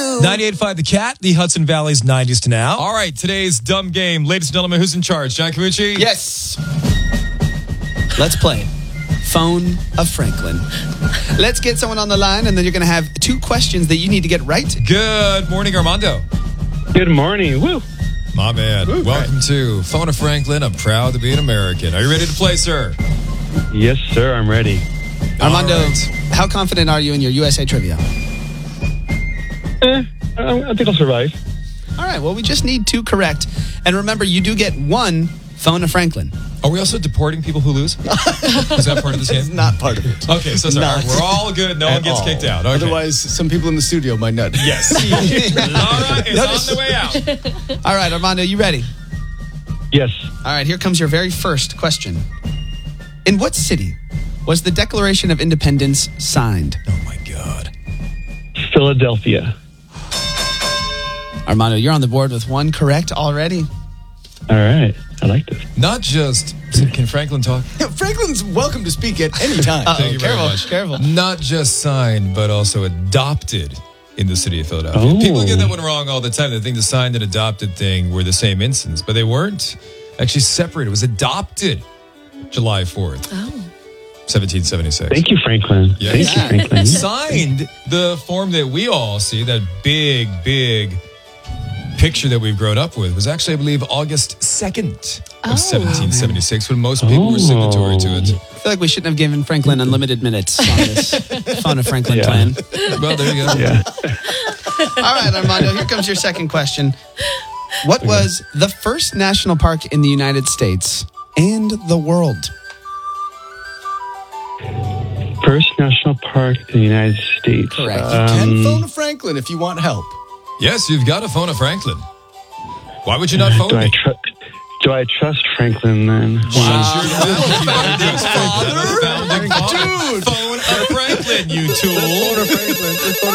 98.5 The Cat, the Hudson Valley's 90s to now. All right, today's dumb game. Ladies and gentlemen, who's in charge? John Camucci? Yes. Let's play Phone of Franklin. Let's get someone on the line, and then you're going to have 2 questions that you need to get right. Good morning, Armando. Good morning. Woo. My man. Welcome to Phone of Franklin. I'm proud to be an American. Are you ready to play, sir? Yes, sir. I'm ready. Armando, All right. how confident are you in your USA trivia? I think I'll survive. All right, well, we just need 2 correct. And remember, you do get 1 Phone of Franklin. Are we also deporting people who lose? Is that part of this game? It's not part of it. Okay, so sorry. Not We're all good. No one gets all. kicked out. Okay. Otherwise, some people in the studio might not. Yes. Laura is on the way out. All right, Armando, you ready? Yes. All right, here comes your very first question. In what city was the Declaration of Independence signed? Oh, my God. Philadelphia. Armando, you're on the board with 1 correct already. All right. I like this. Not just, can Franklin talk? Franklin's welcome to speak at any time. Thank you very careful, much. careful. Not just signed, but also adopted in the city of Philadelphia. Oh. People get that one wrong all the time. They think the signed and adopted thing were the same instance, but they weren't. Actually separated. It was adopted July 4th. 1776. Thank you, Franklin. Yeah. Thank you, Franklin. Signed the form that we all see, that big, big picture that we've grown up with, was actually, I believe, August 2nd of 1776, when most people were signatory to it. I feel like we shouldn't have given Franklin unlimited minutes on this Phone of Franklin plan. Well, there you go. Yeah. All right, Armando, here comes your second question. What was the first national park in the United States and the world? First national park in the United States. Correct. Can phone a Franklin if you want help. Yes, you've got to phone a Franklin. Why would you not phone me? Do I trust Franklin then? Phone a Franklin, you tool.